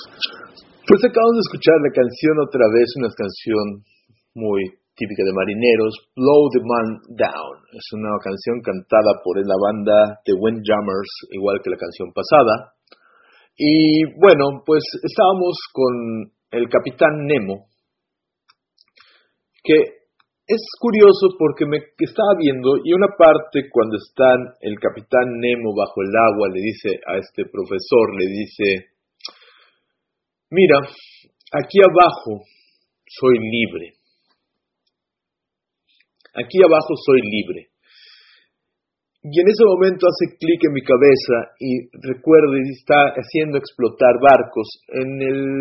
Pues acabamos de escuchar la canción otra vez, una canción muy típica de marineros, Blow the Man Down. Es una canción cantada por la banda The Windjammers, igual que la canción pasada. Y bueno, pues estábamos con el Capitán Nemo, que es curioso porque me estaba viendo y una parte cuando está el Capitán Nemo bajo el agua le dice a este profesor, le dice: mira, aquí abajo soy libre. Aquí abajo soy libre. Y en ese momento hace clic en mi cabeza y recuerdo y está haciendo explotar barcos. En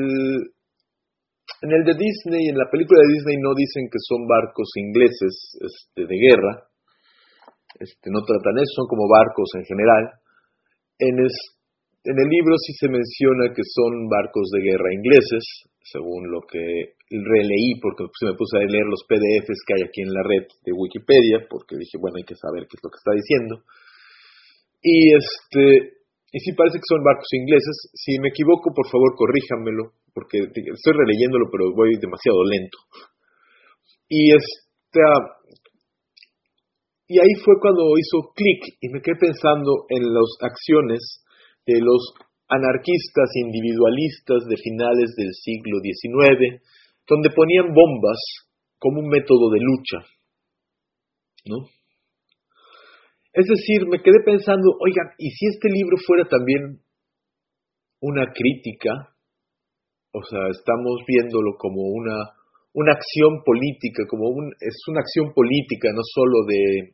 el de Disney, en la película de Disney no dicen que son barcos ingleses de guerra. No tratan eso, son como barcos en general. En el libro sí se menciona que son barcos de guerra ingleses, según lo que releí, porque me puse a leer los PDFs que hay aquí en la red de Wikipedia, porque dije, bueno, hay que saber qué es lo que está diciendo. Y sí parece que son barcos ingleses. Si me equivoco, por favor, corríjanmelo, porque estoy releyéndolo, pero voy demasiado lento. Y ahí fue cuando hizo clic y me quedé pensando en las acciones de los anarquistas individualistas de finales del siglo XIX, donde ponían bombas como un método de lucha, ¿no? Es decir, me quedé pensando, oigan, ¿y si este libro fuera también una crítica? O sea, estamos viéndolo como una acción política, es una acción política, no solo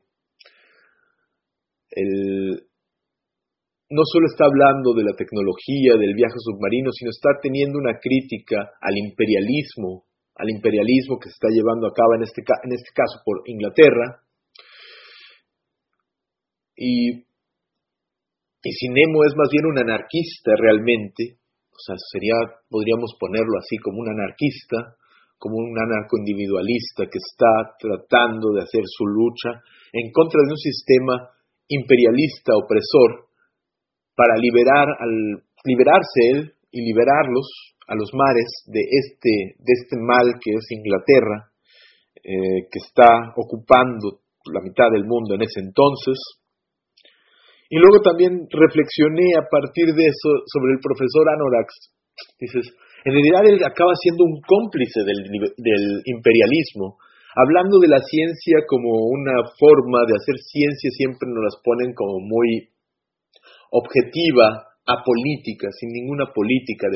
no solo está hablando de la tecnología, del viaje submarino, sino está teniendo una crítica al imperialismo que se está llevando a cabo en este caso por Inglaterra. Y si Nemo es más bien un anarquista realmente, o sea, podríamos ponerlo así como un anarquista, como un anarcoindividualista que está tratando de hacer su lucha en contra de un sistema imperialista opresor, para liberarse él y liberarlos a los mares de este mal que es Inglaterra, que está ocupando la mitad del mundo en ese entonces. Y luego también reflexioné a partir de eso sobre el profesor Anorax. Dices, en realidad él acaba siendo un cómplice del imperialismo. Hablando de la ciencia como una forma de hacer ciencia, siempre nos las ponen como muy objetiva, apolítica, sin ninguna política